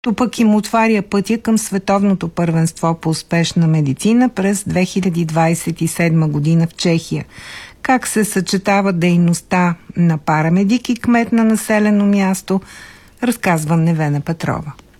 То пък им отваря пътя към световното първенство по успешна медицина през 2027 година в Чехия. Как се съчетава дейността на парамедик и кмет на населено място, разказва Невена Петрова.